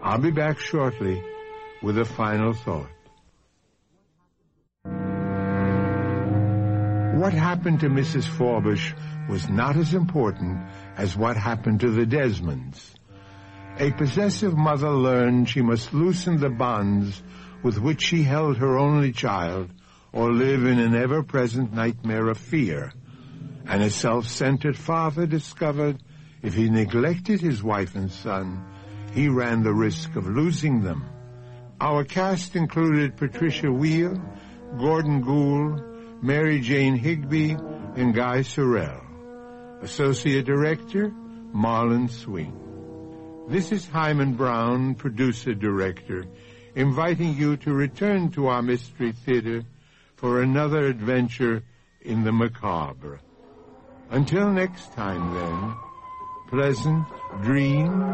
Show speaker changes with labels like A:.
A: I'll be back shortly with a final thought. What happened to Mrs. Forbush was not as important as what happened to the Desmonds. A possessive mother learned she must loosen the bonds with which she held her only child, or live in an ever-present nightmare of fear. And a self-centered father discovered if he neglected his wife and son, he ran the risk of losing them. Our cast included Patricia Wheel, Gordon Gould, Mary Jane Higby, and Guy Sorrell. Associate Director, Marlon Swing. This is Hyman Brown, Producer-Director, inviting you to return to our Mystery Theater for another adventure in the macabre. Until next time, then, pleasant dreams.